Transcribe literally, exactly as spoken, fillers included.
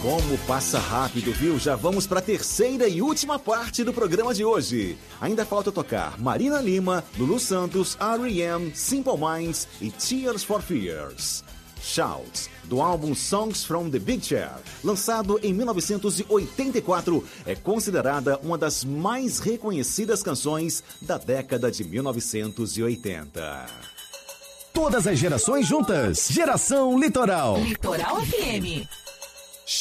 Como passa rápido, viu? Já vamos para a terceira e última parte do programa de hoje. Ainda falta tocar Marina Lima, Lulu Santos, R E M, Simple Minds e Tears for Fears. Shout, do álbum Songs from the Big Chair, lançado em mil novecentos e oitenta e quatro, é considerada uma das mais reconhecidas canções da década de mil novecentos e oitenta. Todas as gerações juntas. Geração Litoral. Litoral F M.